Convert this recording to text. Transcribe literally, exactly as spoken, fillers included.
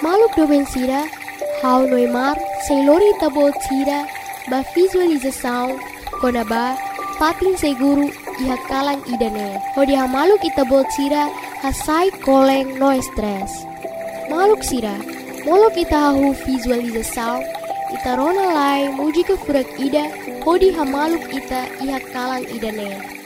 Maluk doben sira, hau noimar, sem lori tabot sira, ba visualização, kona ba, patin seguro, iha kalang idane. Hodi ha maluk itabot sira, hasai koleng no stress. Maluk sira, molok ita hahu visualização, ita rona lai muji ke furak ida, hodi ha maluk ita iha kalang idane.